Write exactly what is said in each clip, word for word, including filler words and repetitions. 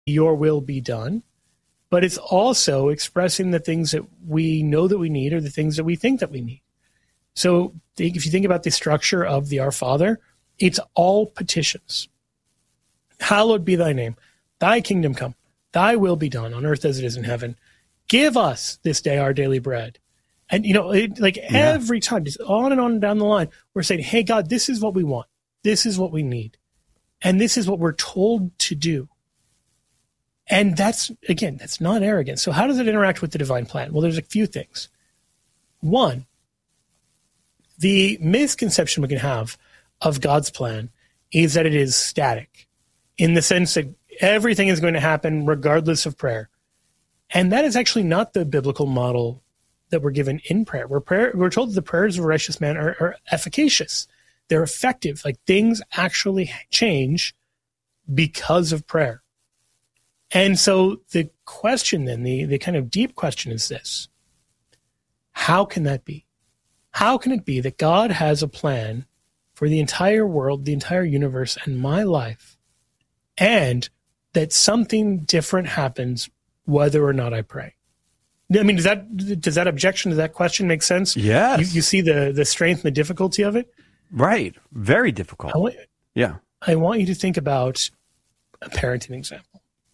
your will be done, but it's also expressing the things that we know that we need or the things that we think that we need. So if you think about the structure of the Our Father, it's all petitions. Hallowed be thy name. Thy kingdom come. Thy will be done on earth as it is in heaven. Give us this day our daily bread. And, you know, it, like yeah. every time, just on and on and down the line, we're saying, hey, God, this is what we want. This is what we need. And this is what we're told to do. And that's, again, that's not arrogant. So how does it interact with the divine plan? Well, there's a few things. One, the misconception we can have of God's plan is that it is static, in the sense that everything is going to happen regardless of prayer. And that is actually not the biblical model that we're given in prayer. We're, prayer, we're told that the prayers of a righteous man are, are efficacious. They're effective. Like, things actually change because of prayer. And so the question then, the, the kind of deep question is this: how can that be? How can it be that God has a plan for the entire world, the entire universe, and my life, and that something different happens whether or not I pray? I mean, does that does that objection to that question make sense? Yes. You, you see the, the strength and the difficulty of it? Right. Very difficult. I want, yeah. I want you to think about a parenting example.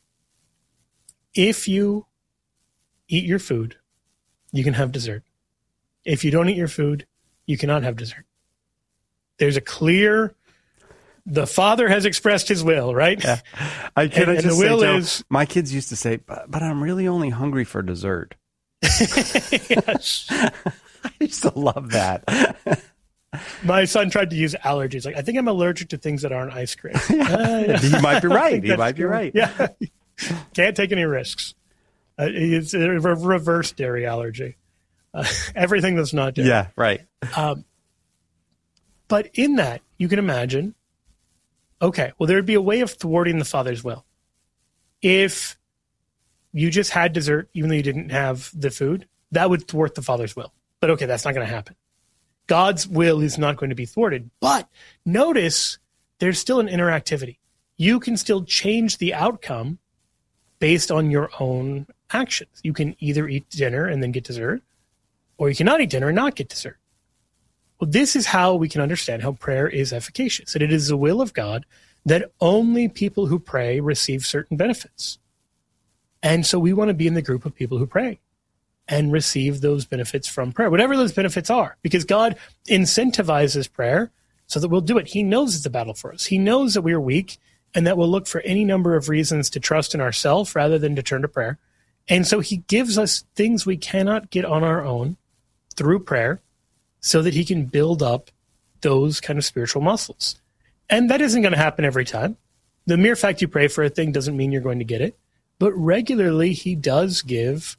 If you eat your food, you can have dessert. If you don't eat your food, you cannot have dessert. There's a clear, the Father has expressed his will, right? Yeah. I can and, I just and the say, will Joe, is, my kids used to say, but, but I'm really only hungry for dessert. Yes. I used to love that. My son tried to use allergies. Like, I think I'm allergic to things that aren't ice cream. Yeah. Uh, yeah. He might be right. He might be right. Yeah. Can't take any risks. Uh, it's a re- reverse dairy allergy. Uh, everything that's not dairy. Yeah, right. Um, but in that, you can imagine, okay, well, there would be a way of thwarting the Father's will. If you just had dessert, even though you didn't have the food, that would thwart the Father's will. But okay, that's not going to happen. God's will is not going to be thwarted. But notice there's still an interactivity. You can still change the outcome based on your own actions. You can either eat dinner and then get dessert, or you cannot eat dinner and not get dessert. Well, this is how we can understand how prayer is efficacious. And it is the will of God that only people who pray receive certain benefits. And so we want to be in the group of people who pray and receive those benefits from prayer, whatever those benefits are, because God incentivizes prayer so that we'll do it. He knows it's a battle for us. He knows that we are weak and that we'll look for any number of reasons to trust in ourselves rather than to turn to prayer. And so he gives us things we cannot get on our own through prayer so that he can build up those kind of spiritual muscles. And that isn't going to happen every time. The mere fact you pray for a thing doesn't mean you're going to get it. But regularly he does give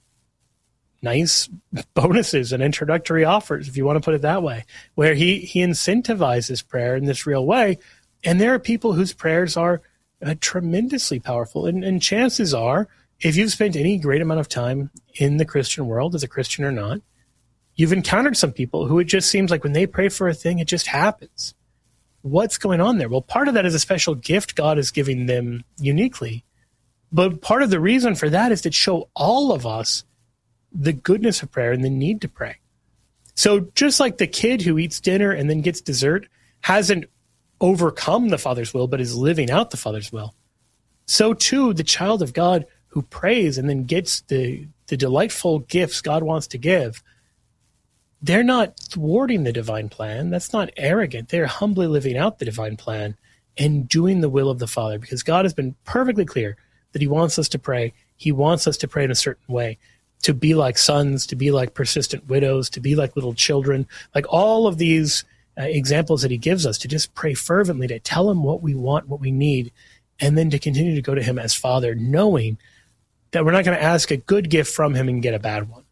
nice bonuses and introductory offers, if you want to put it that way, where he, he incentivizes prayer in this real way. And there are people whose prayers are uh, tremendously powerful. And, and chances are, if you've spent any great amount of time in the Christian world, as a Christian or not, you've encountered some people who it just seems like when they pray for a thing, it just happens. What's going on there? Well, part of that is a special gift God is giving them uniquely. But part of the reason for that is to show all of us the goodness of prayer and the need to pray. So just like the kid who eats dinner and then gets dessert hasn't overcome the Father's will, but is living out the Father's will, so too the child of God who prays and then gets the, the delightful gifts God wants to give, they're not thwarting the divine plan. That's not arrogant. They're humbly living out the divine plan and doing the will of the Father, because God has been perfectly clear that he wants us to pray. He wants us to pray in a certain way, to be like sons, to be like persistent widows, to be like little children, like all of these uh, examples that he gives us, to just pray fervently, to tell him what we want, what we need, and then to continue to go to him as Father, knowing that we're not going to ask a good gift from him and get a bad one.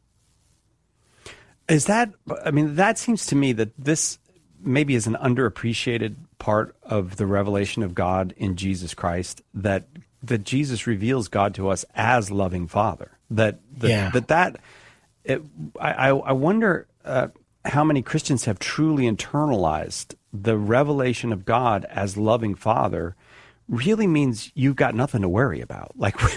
Is that, I mean, that seems to me that this maybe is an underappreciated part of the revelation of God in Jesus Christ, that that Jesus reveals God to us as loving Father. That that yeah. that, that it, I, I wonder uh, how many Christians have truly internalized the revelation of God as loving Father, really means you've got nothing to worry about. Like